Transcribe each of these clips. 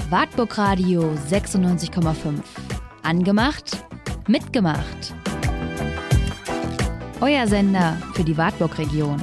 Wartburg Radio 96,5. Angemacht, mitgemacht. Euer Sender für die Wartburg-Region.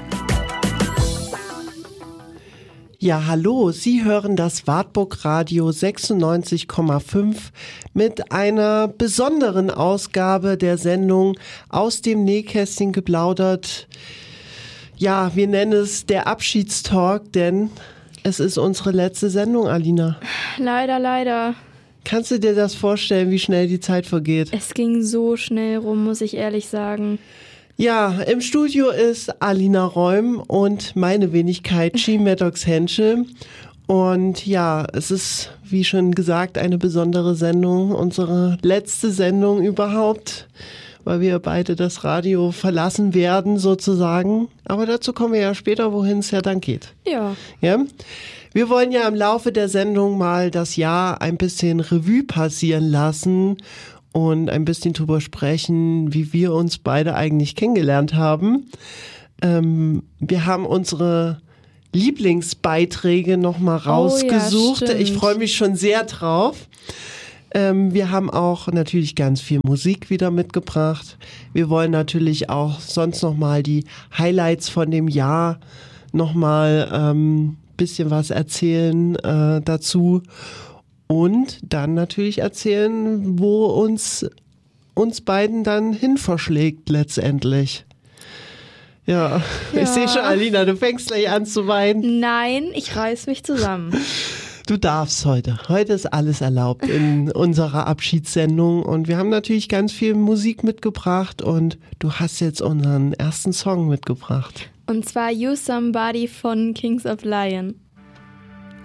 Ja, hallo, Sie hören das Wartburg Radio 96,5 mit einer besonderen Ausgabe der Sendung Aus dem Nähkästchen geplaudert. Ja, wir nennen es der Abschiedstalk, denn es ist unsere letzte Sendung, Alina. Leider. Kannst du dir das vorstellen, wie schnell die Zeit vergeht? Es ging so schnell rum, muss ich ehrlich sagen. Ja, im Studio ist Alina Räum und meine Wenigkeit Maddox Henschel. Und ja, es ist, wie schon gesagt, eine besondere Sendung, unsere letzte Sendung überhaupt, weil wir beide das Radio verlassen werden sozusagen. Aber dazu kommen wir ja später, wohin es ja dann geht. Ja. Wir wollen ja im Laufe der Sendung mal das Jahr ein bisschen Revue passieren lassen und ein bisschen drüber sprechen, wie wir uns beide eigentlich kennengelernt haben. Wir haben unsere Lieblingsbeiträge nochmal rausgesucht. Ja, ich freue mich schon sehr drauf. Wir haben auch natürlich ganz viel Musik wieder mitgebracht. Wir wollen natürlich auch sonst nochmal die Highlights von dem Jahr nochmal bisschen was erzählen dazu. Und dann natürlich erzählen, wo uns beiden dann hin verschlägt letztendlich. Ja, ich sehe schon, Alina, du fängst gleich an zu weinen. Nein, ich reiß mich zusammen. Du darfst heute. Heute ist alles erlaubt in unserer Abschiedssendung. Und wir haben natürlich ganz viel Musik mitgebracht. Und du hast jetzt unseren ersten Song mitgebracht. Und zwar You Somebody von Kings of Lion.